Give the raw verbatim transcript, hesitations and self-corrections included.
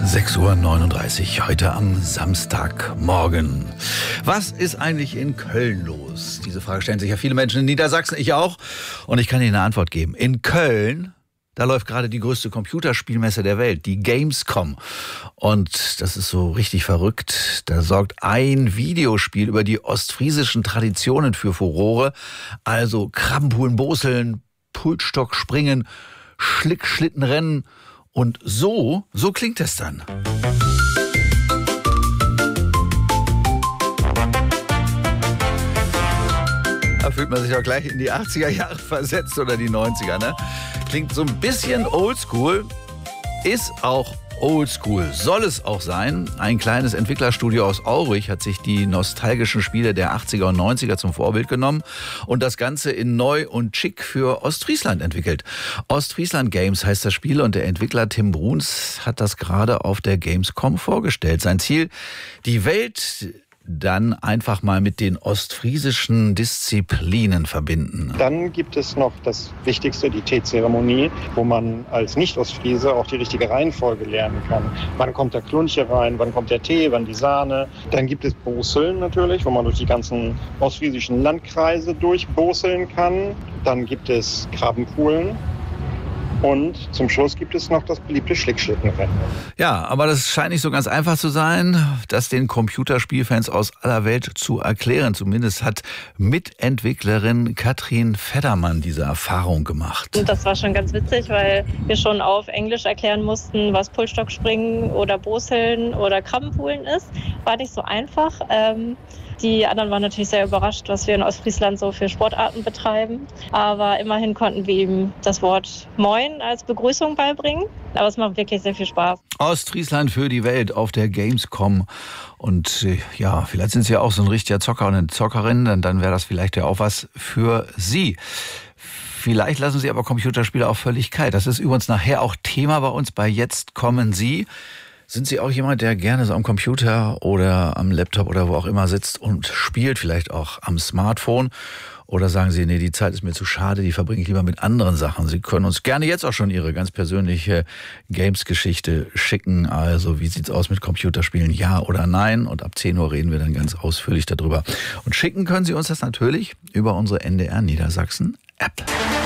sechs Uhr neununddreißig, heute am Samstagmorgen. Was ist eigentlich in Köln los? Diese Frage stellen sich ja viele Menschen in Niedersachsen, ich auch. Und ich kann Ihnen eine Antwort geben. In Köln, da läuft gerade die größte Computerspielmesse der Welt, die Gamescom. Und das ist so richtig verrückt. Da sorgt ein Videospiel über die ostfriesischen Traditionen für Furore. Also Krabbenpoolen, Boseln, Pultstock springen, Schlickschlittenrennen. Und so, so klingt es dann. Da fühlt man sich auch gleich in die achtziger Jahre versetzt oder die neunziger, ne? Klingt so ein bisschen oldschool, ist auch oldschool, soll es auch sein. Ein kleines Entwicklerstudio aus Aurich hat sich die nostalgischen Spiele der achtziger und neunziger zum Vorbild genommen und das Ganze in neu und schick für Ostfriesland entwickelt. Ostfriesland Games heißt das Spiel und der Entwickler Tim Bruns hat das gerade auf der Gamescom vorgestellt. Sein Ziel, die Welt dann einfach mal mit den ostfriesischen Disziplinen verbinden. Dann gibt es noch das Wichtigste, die Teezeremonie, wo man als Nicht-Ostfriese auch die richtige Reihenfolge lernen kann. Wann kommt der Klunche rein, wann kommt der Tee, wann die Sahne. Dann gibt es Boseln natürlich, wo man durch die ganzen ostfriesischen Landkreise durchboseln kann. Dann gibt es Krabbenpoolen. Und zum Schluss gibt es noch das beliebte Schlickschlittenrennen. Ja, aber das scheint nicht so ganz einfach zu sein, das den Computerspielfans aus aller Welt zu erklären. Zumindest hat Mitentwicklerin Katrin Feddermann diese Erfahrung gemacht. Und das war schon ganz witzig, weil wir schon auf Englisch erklären mussten, was Pultstockspringen oder Boseln oder Krabbenpoolen ist. War nicht so einfach. Ähm Die anderen waren natürlich sehr überrascht, was wir in Ostfriesland so für Sportarten betreiben. Aber immerhin konnten wir ihm das Wort Moin als Begrüßung beibringen. Aber es macht wirklich sehr viel Spaß. Ostfriesland für die Welt auf der Gamescom. Und ja, vielleicht sind Sie ja auch so ein richtiger Zocker und eine Zockerin. Dann, dann wäre das vielleicht ja auch was für Sie. Vielleicht lassen Sie aber Computerspiele auch völlig kalt. Das ist übrigens nachher auch Thema bei uns bei Jetzt kommen Sie. Sind Sie auch jemand, der gerne so am Computer oder am Laptop oder wo auch immer sitzt und spielt, vielleicht auch am Smartphone? Oder sagen Sie, nee, die Zeit ist mir zu schade, die verbringe ich lieber mit anderen Sachen. Sie können uns gerne jetzt auch schon Ihre ganz persönliche Games-Geschichte schicken. Also, wie sieht's aus mit Computerspielen? Ja oder nein? Und ab zehn Uhr reden wir dann ganz ausführlich darüber. Und schicken können Sie uns das natürlich über unsere N D R Niedersachsen App.